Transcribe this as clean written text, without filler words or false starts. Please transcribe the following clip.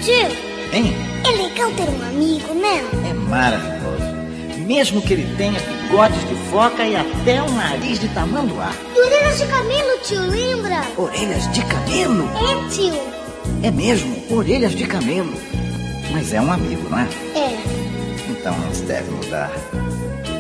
Tio, Hein? é legal ter um amigo, né? É maravilhoso. Mesmo que ele tenha bigodes de foca e até um nariz de tamanduá. E orelhas de camelo, tio, lembra? Orelhas de camelo? É, tio. É mesmo, orelhas de camelo. Mas é um amigo, não é? É. Então não se deve mudar.